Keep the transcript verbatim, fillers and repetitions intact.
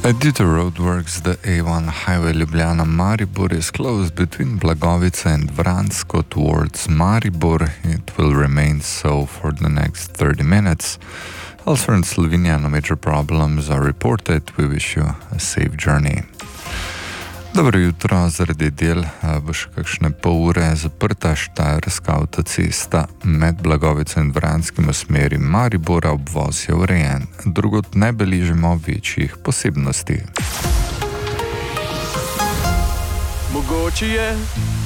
Due to roadworks, the A one highway Ljubljana-Maribor is closed between Blagovica and Vransko towards Maribor. It will remain so for the next thirty minutes. Elsewhere in Slovenia, no major problems are reported. We wish you a safe journey. Dobro jutro, zaradi del bo še kakšne pol ure zaprta Štajerska avtocesta med Blagovico in Vranskim v smeri Maribora, obvoz je urejen. Drugod ne beležimo večjih posebnosti. Mogoče je